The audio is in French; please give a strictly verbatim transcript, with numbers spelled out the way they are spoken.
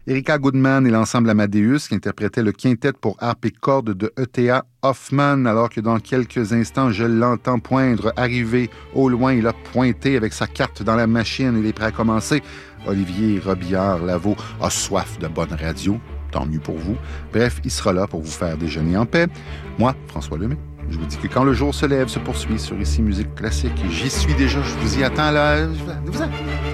Erika Goodman et l'ensemble Amadeus qui interprétaient le quintet pour harpe et cordes de E T A Hoffmann, alors que dans quelques instants, je l'entends poindre, arriver au loin, il a pointé avec sa carte dans la machine, il est prêt à commencer. Olivier Robillard-Lavaux a soif de bonne radio, tant mieux pour vous. Bref, il sera là pour vous faire déjeuner en paix. Moi, François Lemay, je vous dis que quand le jour se lève, se poursuit sur Ici Musique Classique. J'y suis déjà, je vous y attends là. Vous